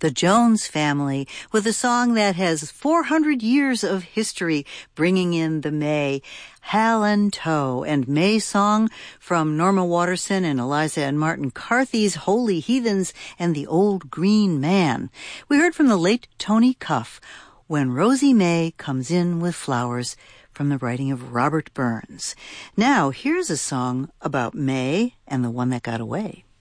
The Jones Family with a song that has 400 years of history, bringing in the May. Hal and Toe and May Song from Norma Waterson and Eliza and Martin Carthy's Holy Heathens and the Old Green Man. We heard from the late Tony Cuff, When Rosie May Comes In with Flowers, from the writing of Robert Burns. Now, here's a song about May and the One That Got Away.